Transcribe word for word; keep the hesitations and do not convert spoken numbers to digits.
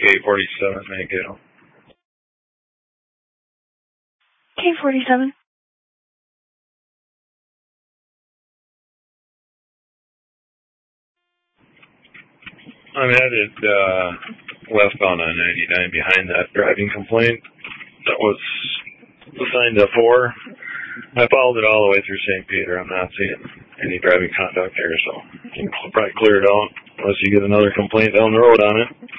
K forty-seven, Mankato. K forty-seven. I'm headed uh, westbound on ninety-nine behind that driving complaint that was assigned to four. I followed it all the way through Saint Peter. I'm not seeing any driving conduct there, so you can probably clear it out unless you get another complaint down the road on it.